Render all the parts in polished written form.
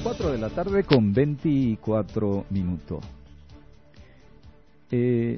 4 de la tarde con 24 minutos. El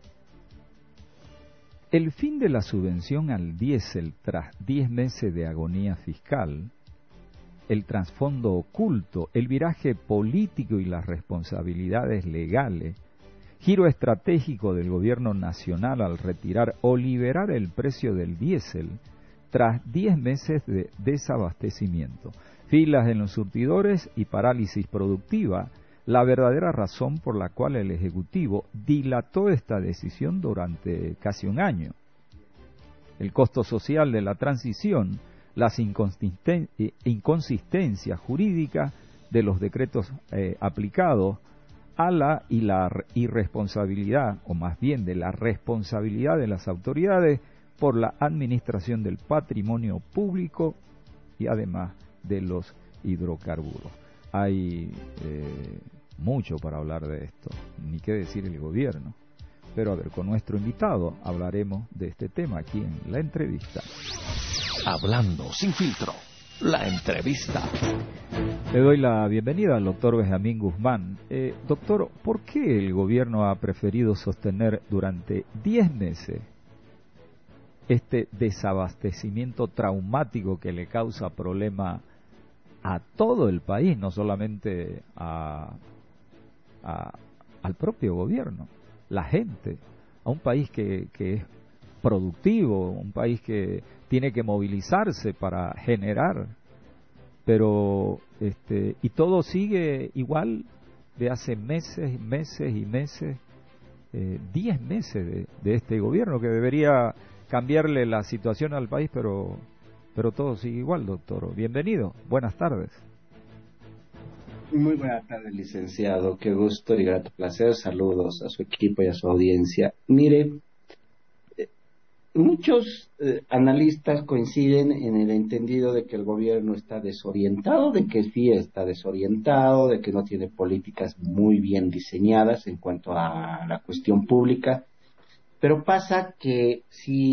fin de la subvención al diésel tras 10 meses de agonía fiscal, el trasfondo oculto, el viraje político y las responsabilidades legales, giro estratégico del gobierno nacional al retirar o liberar el precio del diésel tras 10 meses de desabastecimiento, filas en los surtidores y parálisis productiva, la verdadera razón por la cual el Ejecutivo dilató esta decisión durante casi un año. El costo social de la transición, las inconsistencias jurídicas de los decretos aplicados a la irresponsabilidad, o más bien de la responsabilidad de las autoridades por la administración del patrimonio público y además de los hidrocarburos. Hay mucho para hablar de esto, ni qué decir el gobierno. Pero a ver, con nuestro invitado hablaremos de este tema aquí en La Entrevista. Hablando sin filtro, La Entrevista. Le doy la bienvenida al doctor Benjamín Guzmán. Doctor, ¿por qué el gobierno ha preferido sostener durante 10 meses este desabastecimiento traumático que le causa problema a todo el país, no solamente al propio gobierno, la gente, a un país que es productivo, un país que tiene que movilizarse para generar, pero y todo sigue igual de hace meses, 10 meses de este gobierno que debería cambiarle la situación al país, pero todo sigue igual, doctor. Bienvenido, buenas tardes. Muy buenas tardes, licenciado. Qué gusto y grato placer. Saludos a su equipo y a su audiencia. Mire, muchos analistas coinciden en el entendido de que el gobierno está desorientado, de que sí está desorientado, de que no tiene políticas muy bien diseñadas en cuanto a la cuestión pública. Pero pasa que si